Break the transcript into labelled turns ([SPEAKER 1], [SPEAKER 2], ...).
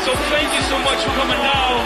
[SPEAKER 1] So thank you so much for coming now.